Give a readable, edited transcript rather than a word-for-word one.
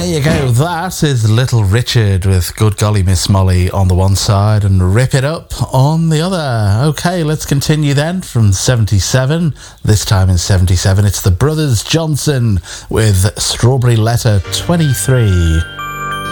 you go. That is Little Richard with Good Golly Miss Molly on the one side and Rip It Up on the other. Okay, let's continue then from 77. This time in 77, it's the Brothers Johnson with Strawberry Letter 23.